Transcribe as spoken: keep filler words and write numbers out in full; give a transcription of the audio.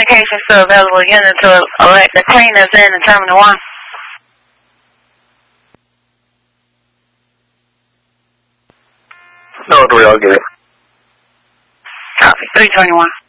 medication still available unit to elect the cleaners in the Terminal one? No, three, I'll get it. Copy, three twenty-one.